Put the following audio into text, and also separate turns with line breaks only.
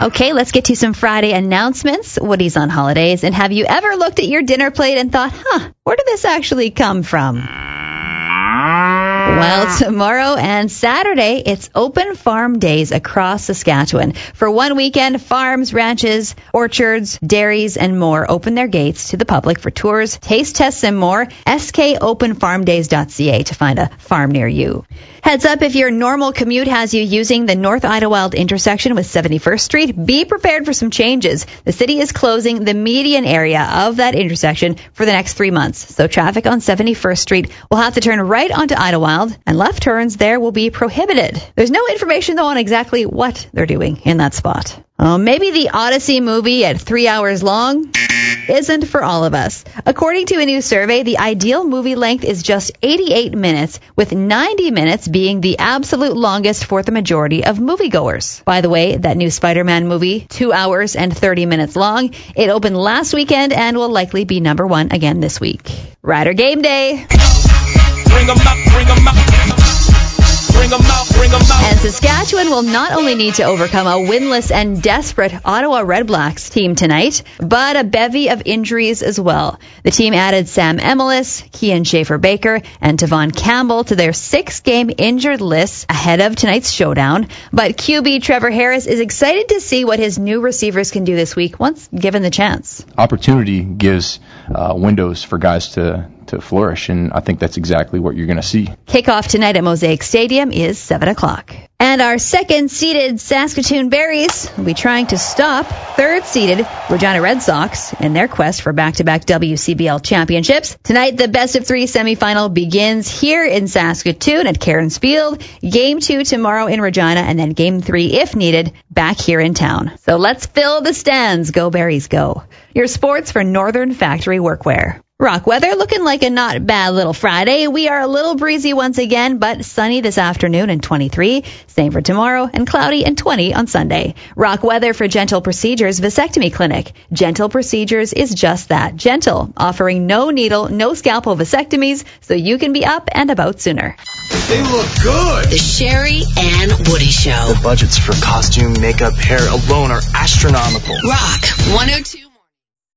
Okay, let's get to some Friday announcements. Woody's on holidays. And have you ever looked at your dinner plate and thought, where did this actually come from? Well, tomorrow and Saturday, it's open farm days across Saskatchewan. For one weekend, farms, ranches, orchards, dairies, and more open their gates to the public for tours, taste tests, and more. skopenfarmdays.ca to find a farm near you. Heads up, if your normal commute has you using the North Idyllwild intersection with 71st Street, be prepared for some changes. The city is closing the median area of that intersection for the next 3 months. So traffic on 71st Street will have to turn right onto Idyllwild, and left turns there will be prohibited. There's no information, though, on exactly what they're doing in that spot. Maybe the Odyssey movie at 3 hours long isn't for all of us. According to a new survey, the ideal movie length is just 88 minutes, with 90 minutes being the absolute longest for the majority of moviegoers. By the way, that new Spider-Man movie, 2 hours and 30 minutes long, it opened last weekend and will likely be number one again this week. Rider Game Day.
Bring 'em up, bring 'em up. Bring 'em out, bring 'em out.
And Saskatchewan will not only need to overcome a winless and desperate Ottawa Redblacks team tonight, but a bevy of injuries as well. The team added Sam Emelis, Kian Schaefer-Baker, and Tavon Campbell to their 6-game injured list ahead of tonight's showdown. But QB Trevor Harris is excited to see what his new receivers can do this week once given the chance.
Opportunity gives windows for guys to flourish, and I think that's exactly what you're going to see.
Kickoff tonight at Mosaic Stadium is 7 o'clock. And our second-seeded Saskatoon Berries will be trying to stop third-seeded Regina Red Sox in their quest for back-to-back WCBL championships. Tonight, the best-of-3 semifinal begins here in Saskatoon at Cairns Field. Game 2 tomorrow in Regina, and then Game 3, if needed, back here in town. So let's fill the stands. Go Berries, go. Your sports for Northern Factory Workwear. Rock weather looking like a not bad little Friday. We are a little breezy once again, but sunny this afternoon and 23. Same for tomorrow, and cloudy and 20 on Sunday. Rock weather for Gentle Procedures Vasectomy Clinic. Gentle Procedures is just that, gentle, offering no needle, no scalpel vasectomies, so you can be up and about sooner.
They look good.
The Sherry and Woody Show.
The budgets for costume, makeup, hair alone are astronomical.
Rock 102.